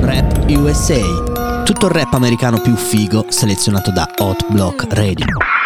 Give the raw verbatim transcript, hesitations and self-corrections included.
Rap U S A. Tutto il rap americano più figo selezionato da Hot Block Radio.